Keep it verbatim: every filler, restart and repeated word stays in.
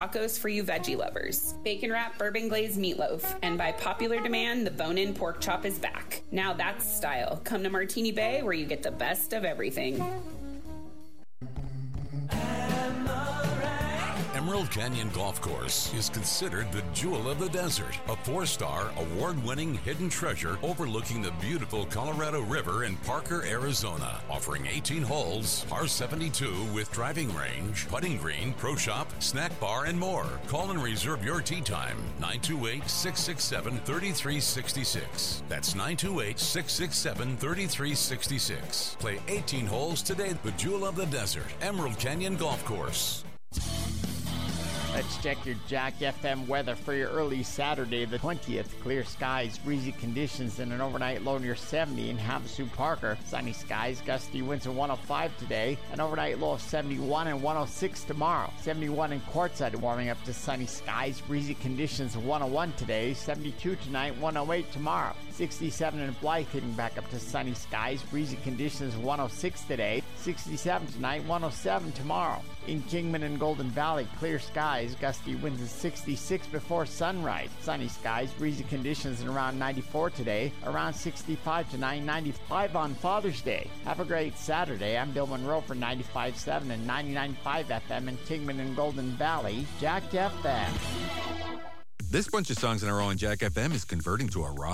tacos for you veggie lovers, bacon wrap bourbon glazed meatloaf, and by popular demand, the bone-in pork chop is back. Now that's style. Come to Martini Bay where you get the best of everything. Emerald Canyon Golf Course is considered the jewel of the desert, a four-star, award-winning hidden treasure overlooking the beautiful Colorado River in Parker, Arizona, offering eighteen holes, par seventy-two with driving range, putting green, pro shop, snack bar, and more. Call and reserve your tee time, nine two eight, six six seven, three three six six. That's nine two eight, six six seven, three three six six. Play eighteen holes today, the jewel of the desert, Emerald Canyon Golf Course. Let's check your Jack F M weather for your early Saturday the twentieth. Clear skies, breezy conditions, and an overnight low near seventy in Havasu, Parker. Sunny skies, gusty winds of one oh five today. An overnight low of seventy-one and one oh six tomorrow. seventy-one in Quartzsite, warming up to sunny skies, breezy conditions of one oh one today. seventy-two tonight, one oh eight tomorrow. sixty-seven in Blythe, hitting back up to sunny skies, breezy conditions of one oh six today. sixty-seven tonight, one oh seven tomorrow. In Kingman and Golden Valley, clear skies, gusty winds of sixty-six before sunrise. Sunny skies, breezy conditions, and around ninety-four today. Around sixty-five tonight, ninety-five on Father's Day. Have a great Saturday. I'm Bill Monroe for ninety-five point seven and ninety-nine point five F M in Kingman and Golden Valley. Jack F M. This bunch of songs in a row on Jack F M is converting to a rock.